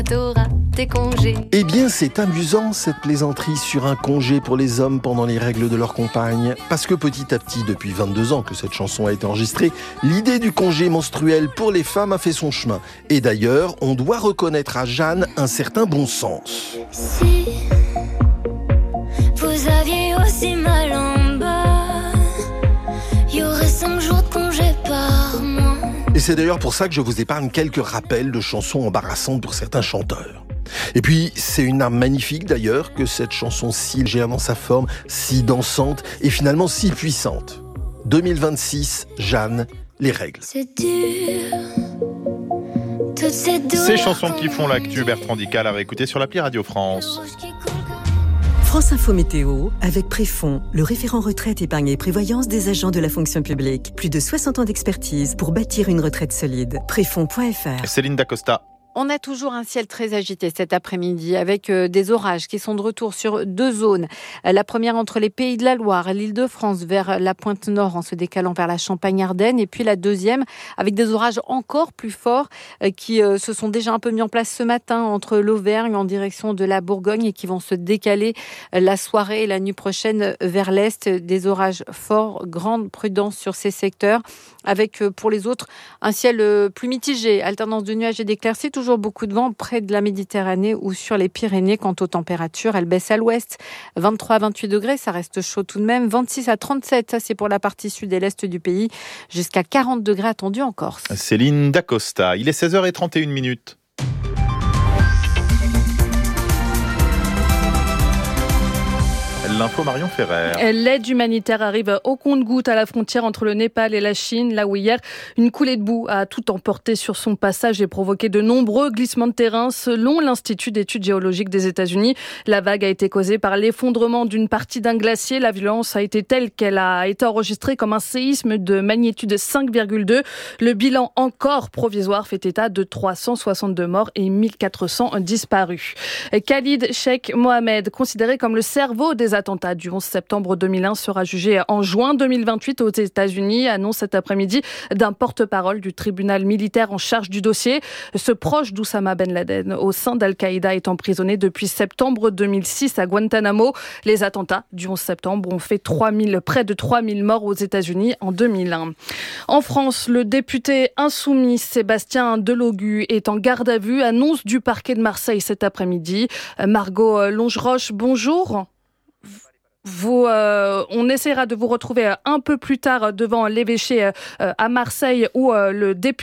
T'auras tes congés. Eh bien, c'est amusant cette plaisanterie sur un congé pour les hommes pendant les règles de leur compagne. Parce que petit à petit, depuis 22 ans que cette chanson a été enregistrée, l'idée du congé menstruel pour les femmes a fait son chemin. Et d'ailleurs, on doit reconnaître à Jeanne un certain bon sens. Si vous aviez aussi mal en bas, il y aurait 5 jours de congé par mois. Et c'est d'ailleurs pour ça que je vous épargne quelques rappels de chansons embarrassantes pour certains chanteurs. Et puis, c'est une arme magnifique d'ailleurs que cette chanson si légère dans sa forme, si dansante et finalement si puissante. 2026, Jeanne, les règles. C'est dur, toutes ces douleurs. Ces chansons qui font l'actu, Bertrand Dical à réécouter sur l'appli Radio France. France Info Météo, avec Préfond, le référent retraite, épargne et prévoyance des agents de la fonction publique. Plus de 60 ans d'expertise pour bâtir une retraite solide. Préfond.fr. Céline Dacosta. On a toujours un ciel très agité cet après-midi avec des orages qui sont de retour sur 2 zones. La première entre les Pays de la Loire, l'Île-de-France vers la pointe nord en se décalant vers la Champagne-Ardenne. Et puis la deuxième avec des orages encore plus forts qui se sont déjà un peu mis en place ce matin entre l'Auvergne en direction de la Bourgogne et qui vont se décaler la soirée et la nuit prochaine vers l'est. Des orages forts, grande prudence sur ces secteurs avec pour les autres un ciel plus mitigé, alternance de nuages et d'éclaircies. Toujours beaucoup de vent près de la Méditerranée ou sur les Pyrénées. Quant aux températures, elles baissent à l'ouest. 23 à 28 degrés, ça reste chaud tout de même. 26 à 37, ça c'est pour la partie sud et l'est du pays. Jusqu'à 40 degrés attendus en Corse. Céline Dacosta. Il est 16h31. L'info Marion Ferrer. L'aide humanitaire arrive au compte-gouttes à la frontière entre le Népal et la Chine, là où hier, une coulée de boue a tout emporté sur son passage et provoqué de nombreux glissements de terrain. Selon l'Institut d'études géologiques des États-Unis, la vague a été causée par l'effondrement d'une partie d'un glacier. La violence a été telle qu'elle a été enregistrée comme un séisme de magnitude 5,2. Le bilan encore provisoire fait état de 362 morts et 1400 disparus. Khalid Sheikh Mohammed, considéré comme le cerveau des attentats du 11 septembre 2001, sera jugé en juin 2028 aux États-Unis, annonce cet après-midi d'un porte-parole du tribunal militaire en charge du dossier. Ce proche d'Oussama Ben Laden au sein d'Al-Qaïda est emprisonné depuis septembre 2006 à Guantanamo. Les attentats du 11 septembre ont fait près de 3000 morts aux États-Unis en 2001. En France, le député insoumis Sébastien Delogu est en garde à vue, annonce du parquet de Marseille cet après-midi. Margot Longeroche, bonjour. On essaiera de vous retrouver un peu plus tard devant l'évêché à Marseille où le député